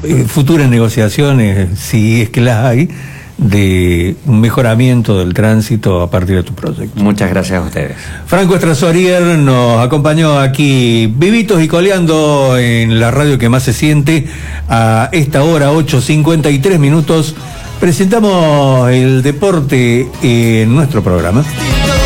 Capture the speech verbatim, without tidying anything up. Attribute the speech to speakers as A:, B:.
A: eh, futuras negociaciones, si es que las hay, de un mejoramiento del tránsito a partir de tu proyecto.
B: Muchas gracias a ustedes.
A: Franco Estrasorier nos acompañó aquí, vivitos y coleando, en la radio que más se siente, a esta hora, ocho cincuenta y tres minutos. Presentamos el deporte en nuestro programa.